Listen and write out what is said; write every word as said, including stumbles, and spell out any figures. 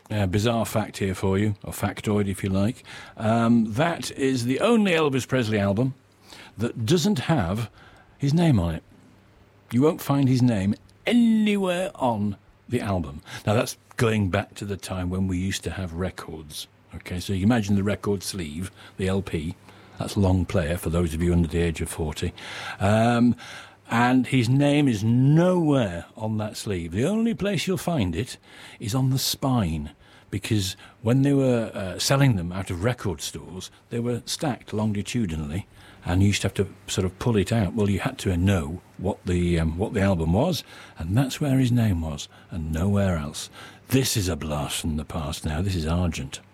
Uh, bizarre fact here for you, or factoid if you like. Um, that is the only Elvis Presley album that doesn't have his name on it. You won't find his name anywhere on the album. Now that's going back to the time when we used to have records. Okay, so you imagine the record sleeve, the L P. That's long player for those of you under the age of forty. Um, and his name is nowhere on that sleeve. The only place you'll find it is on the spine, because when they were uh, selling them out of record stores, they were stacked longitudinally, and you used to have to sort of pull it out. Well, you had to know what the um, what the album was, and that's where his name was, and nowhere else. This is a blast from the past now. This is Argent.